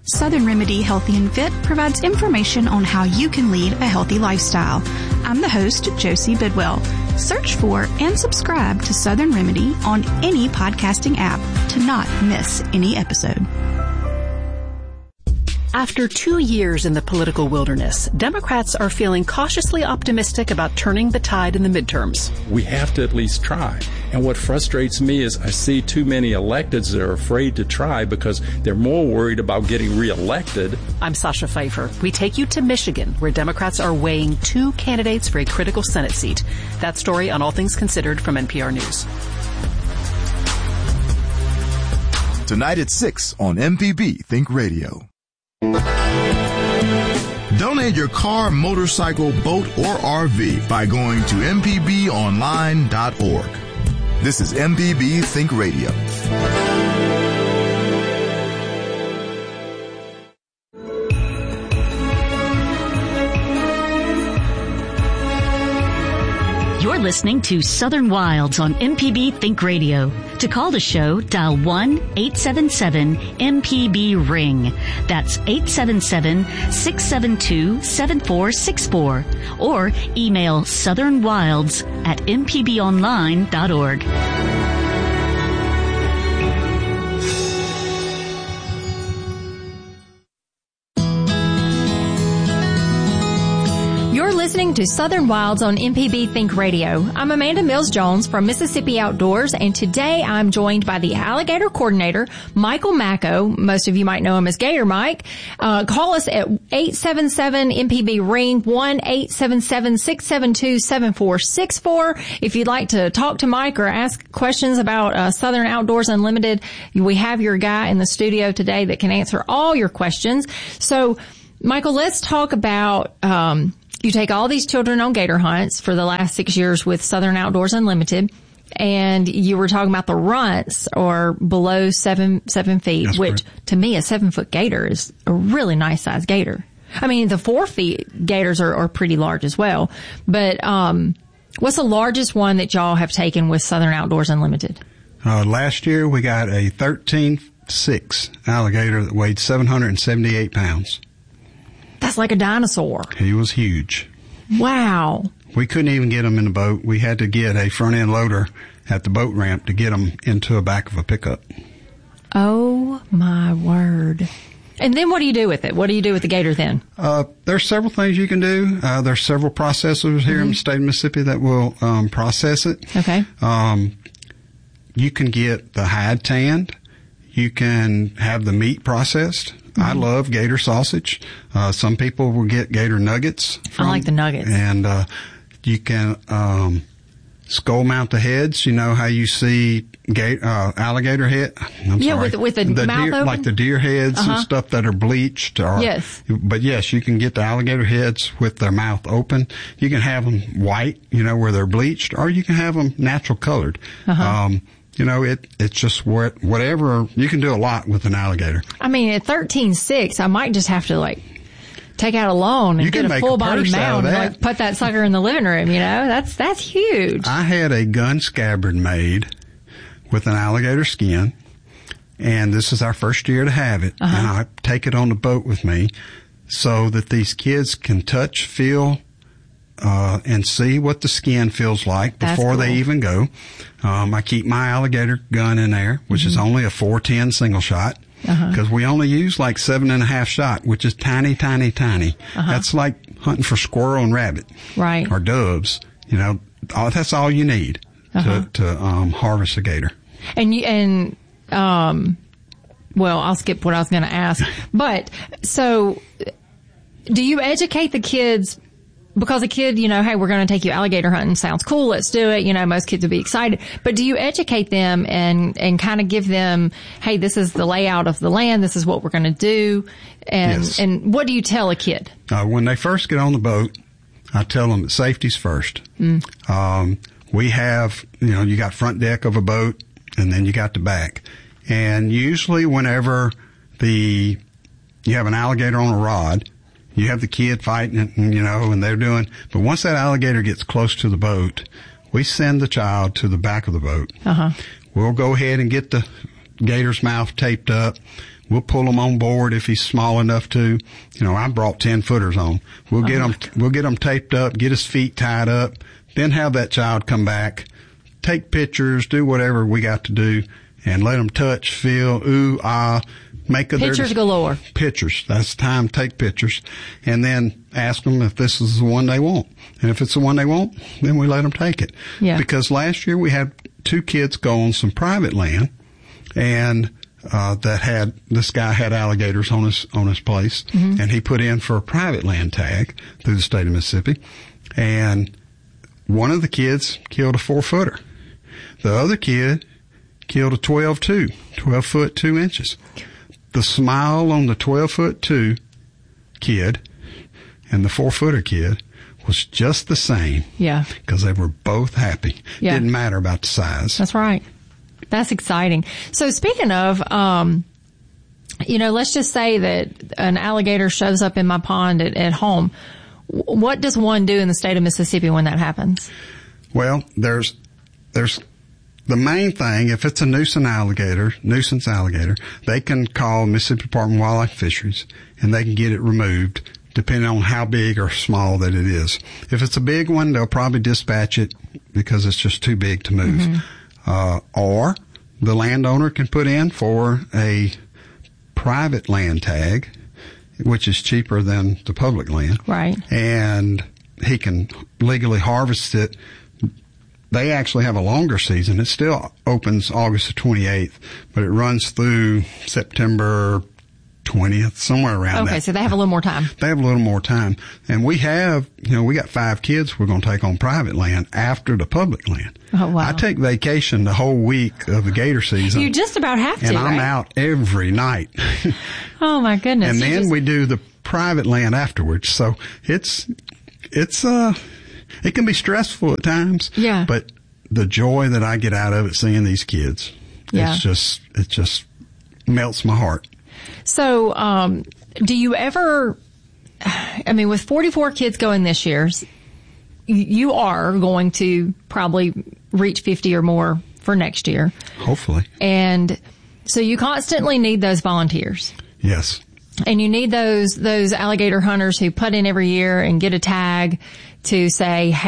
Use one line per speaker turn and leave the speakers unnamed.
Southern Remedy Healthy and Fit provides information on how you can lead a healthy lifestyle. I'm the host, Josie Bidwell. Search for and subscribe to Southern Remedy on any podcasting app to not miss any episode.
After 2 years in the political wilderness, Democrats are feeling cautiously optimistic about turning the tide in the midterms.
We have to at least try. And what frustrates me is I see too many electeds that are afraid to try because they're more worried about getting reelected.
I'm Sasha Pfeiffer. We take you to Michigan, where Democrats are weighing 2 candidates for a critical Senate seat. That story on All Things Considered from NPR News.
Tonight at 6 on MPB Think Radio. Donate your car, motorcycle, boat, or RV by going to mpbonline.org. This is MPB Think Radio.
You're listening to Southern Wilds on MPB Think Radio. To call the show, dial 1-877-MPB-RING. That's 877-672-7464. Or email southernwilds@mpbonline.org.
You're listening to Southern Wilds on MPB Think Radio. I'm Amanda Mills-Jones from Mississippi Outdoors, and today I'm joined by the alligator coordinator, Michael Macko. Most of you might know him as Gator Mike. Call us at 877-MPB-RING, 1-877-672-7464. If you'd like to talk to Mike or ask questions about Southern Outdoors Unlimited, we have your guy in the studio today that can answer all your questions. So, Michael, let's talk about you take all these children on gator hunts for the last 6 years with Southern Outdoors Unlimited, and you were talking about the runts or below 7 feet, that's which correct. To me, a 7-foot gator is a really nice sized gator. I mean, the 4 feet gators are pretty large as well. But what's the largest one that y'all have taken with Southern Outdoors Unlimited?
Last year, we got a 13.6 alligator that weighed 778 pounds.
That's like a dinosaur.
He was huge.
Wow.
We couldn't even get him in the boat. We had to get a front-end loader at the boat ramp to get him into the back of a pickup.
Oh, my word. And then what do you do with it? What do you do with the gator then?
There's several things you can do. There's several processors here in the state of Mississippi that will process it.
Okay.
You can get the hide tanned. You can have the meat processed. I love gator sausage. Some people will get gator nuggets.
I like the nuggets.
And you can skull mount the heads. You know how you see alligator head?
With the mouth
deer,
open?
like the deer heads and stuff that are bleached.
Yes.
But yes, you can get the alligator heads with their mouth open. You can have them white, where they're bleached, or you can have them natural colored. It's just whatever. You can do a lot with an alligator.
I mean, at 13.6, I might just have to take out a loan and get a full body mount and put that sucker in the living room. That's huge.
I had a gun scabbard made with an alligator skin, and this is our first year to have it. And I take it on the boat with me so that these kids can touch, feel, and see what the skin feels like before they even go. I keep my alligator gun in there, which is only a 410 single shot, because we only use like 7.5 shot, which is tiny, tiny, tiny. That's like hunting for squirrel and rabbit,
right?
Or doves. That's all you need to harvest a gator.
Well, I'll skip what I was going to ask, but so do you educate the kids? Because a kid, hey, we're going to take you alligator hunting. Sounds cool. Let's do it. Most kids would be excited. But do you educate them and kind of give them, hey, this is the layout of the land. This is what we're going to do. And what do you tell a kid?
When they first get on the boat, I tell them that safety's first. We have, you got front deck of a boat and then you got the back. And usually whenever you have an alligator on a rod, you have the kid fighting it, and they're doing, but once that alligator gets close to the boat, we send the child to the back of the boat. We'll go ahead and get the gator's mouth taped up. We'll pull him on board if he's small enough to. I brought 10-footers on. We'll get him taped up, get his feet tied up, then have that child come back, take pictures, do whatever we got to do, and let them touch, feel, ooh, ah, make a
pictures galore.
Pictures. That's the time to take pictures, and then ask them if this is the one they want. And if it's the one they want, then we let them take it.
Yeah.
Because last year we had 2 kids go on some private land, and this guy had alligators on his place, and he put in for a private land tag through the state of Mississippi, and one of the kids killed a 4-footer. The other kid killed a 12 foot 2 inches. The smile on the 12-foot 2 kid and the 4-footer kid was just the same.
Yeah.
Because they were both happy.
Yeah.
Didn't matter about the size.
That's right. That's exciting. So speaking of, let's just say that an alligator shows up in my pond at home. What does one do in the state of Mississippi when that happens?
Well, there's the main thing. If it's a nuisance alligator, they can call Mississippi Department of Wildlife and Fisheries, and they can get it removed, depending on how big or small that it is. If it's a big one, they'll probably dispatch it because it's just too big to move. Or the landowner can put in for a private land tag, which is cheaper than the public land.
Right.
And he can legally harvest it. They actually have a longer season. It still opens August the 28th, but it runs through September 20th, somewhere around that.
Okay, so they have a little more time.
They have a little more time. And we have, we got 5 kids we're going to take on private land after the public land.
Oh, wow.
I take vacation the whole week of the gator season.
You just about have to,
and I'm
right?
out every night.
Oh, my goodness.
And then we do the private land afterwards. So it can be stressful at times.
Yeah.
But the joy that I get out of it seeing these kids, it just melts my heart.
So, do you ever, with 44 kids going this year, you are going to probably reach 50 or more for next year.
Hopefully.
And so you constantly need those volunteers.
Yes.
And you need those alligator hunters who put in every year and get a tag to say, hey,